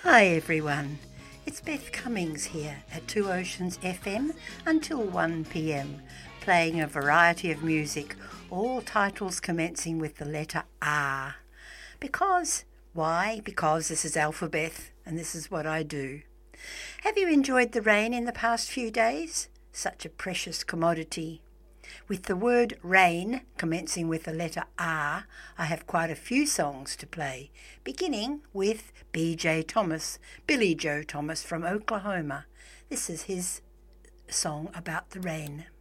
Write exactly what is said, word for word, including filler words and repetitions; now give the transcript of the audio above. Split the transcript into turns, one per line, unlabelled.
Hi everyone, it's Beth Cummings here at Two Oceans F M until one p m, playing a variety of music, all titles commencing with the letter R. Because, why? Because this is Alphabeth and this is what I do. Have you enjoyed the rain in the past few days? Such a precious commodity. With the word rain commencing with the letter R, I have quite a few songs to play, beginning with B J Thomas, Billy Joe Thomas from Oklahoma. This is his song about the rain.